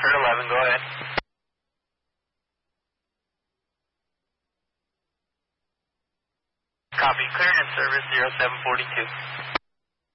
Oxford 11, go ahead. Copy, cleared in service 0742.